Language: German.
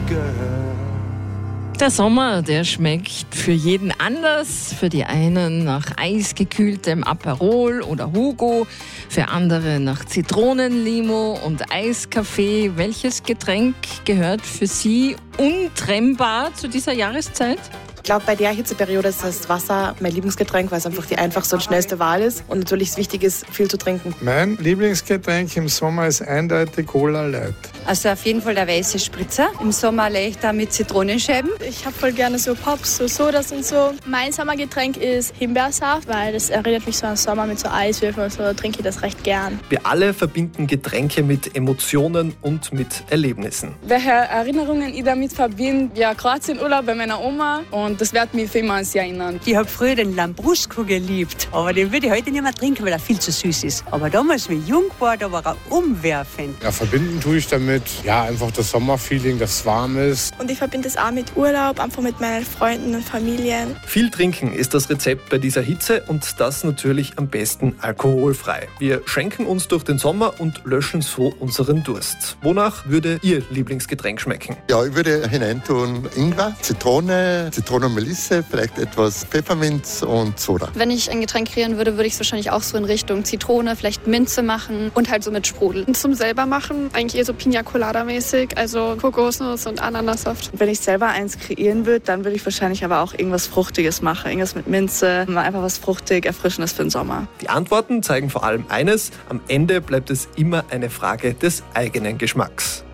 Der Sommer, der schmeckt für jeden anders. Für die einen nach eisgekühltem Aperol oder Hugo, für andere nach Zitronenlimo und Eiskaffee. Welches Getränk gehört für Sie untrennbar zu dieser Jahreszeit? Ich glaube, bei der Hitzeperiode ist das Wasser mein Lieblingsgetränk, weil es einfach die einfachste und schnellste Wahl ist. Und natürlich ist wichtig ist, viel zu trinken. Mein Lieblingsgetränk im Sommer ist eindeutig Cola Light. Also auf jeden Fall der weiße Spritzer. Im Sommer leichter mit Zitronenscheiben. Ich habe voll gerne so Pops, so Sodas und so. Mein Sommergetränk ist Himbeersaft, weil das erinnert mich so an Sommer mit so Eiswürfeln und so, trinke ich das recht gern. Wir alle verbinden Getränke mit Emotionen und mit Erlebnissen. Welche Erinnerungen ich damit verbinde? Ja, Kroatienurlaub bei meiner Oma und das wird mich für immer ans Jahr erinnern. Ich habe früher den Lambrusco geliebt, aber den würde ich heute nicht mehr trinken, weil er viel zu süß ist. Aber damals, wie ich jung war, da war er umwerfend. Ja, verbinden tue ich damit einfach das Sommerfeeling, das warm ist. Und ich verbinde es auch mit Urlaub, einfach mit meinen Freunden und Familien. Viel trinken ist das Rezept bei dieser Hitze und das natürlich am besten alkoholfrei. Wir schenken uns durch den Sommer und löschen so unseren Durst. Wonach würde Ihr Lieblingsgetränk schmecken? Ja, ich würde hineintun Ingwer, Zitrone, Melisse, vielleicht etwas Pfefferminz und Soda. Wenn ich ein Getränk kreieren würde, würde ich es wahrscheinlich auch so in Richtung Zitrone, vielleicht Minze machen und halt so mit Sprudel. Und zum selber machen eigentlich eher so Pina Colada mäßig, also Kokosnuss und Ananassaft. Wenn ich selber eins kreieren würde, dann würde ich wahrscheinlich aber auch irgendwas Fruchtiges machen. Irgendwas mit Minze, einfach was fruchtig, Erfrischendes für den Sommer. Die Antworten zeigen vor allem eines: Am Ende bleibt es immer eine Frage des eigenen Geschmacks.